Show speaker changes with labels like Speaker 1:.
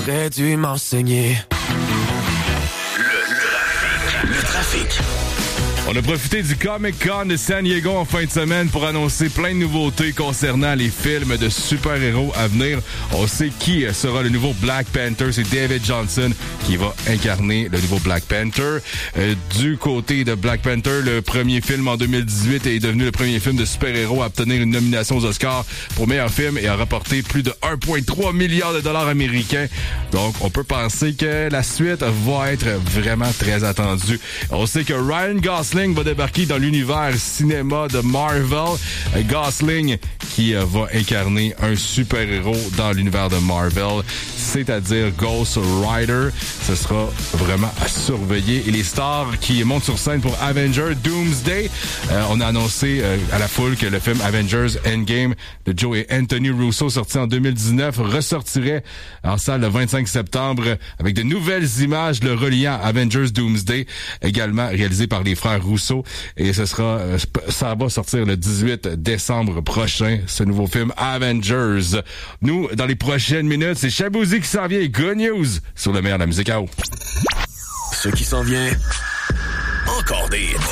Speaker 1: T'aurais dû m'enseigner.
Speaker 2: Le trafic.
Speaker 3: On a profité du Comic-Con de San Diego en fin de semaine pour annoncer plein de nouveautés concernant les films de super-héros à venir. On sait qui sera le nouveau Black Panther. C'est David Johnson qui va incarner le nouveau Black Panther. Du côté de Black Panther, le premier film en 2018 est devenu le premier film de super-héros à obtenir une nomination aux Oscars pour meilleur film et a rapporté plus de 1,3 milliard de dollars américains. Donc, on peut penser que la suite va être vraiment très attendue. On sait que Ryan Gosling va débarquer dans l'univers cinéma de Marvel. Gosling qui va incarner un super-héros dans l'univers de Marvel, c'est-à-dire Ghost Rider. Ce sera vraiment à surveiller. Et les stars qui montent sur scène pour Avengers Doomsday, on a annoncé à la foule que le film Avengers Endgame de Joe et Anthony Russo, sorti en 2019, ressortirait en salle le 25 septembre avec de nouvelles images le reliant à Avengers Doomsday, également réalisé par les frères Russo. Et ça va sortir le 18 décembre prochain, ce nouveau film Avengers. Nous, dans les prochaines minutes, c'est Chabouzi qui s'en vient et Good News sur le meilleur de la musique à eau.
Speaker 2: Ce qui s'en vient, encore des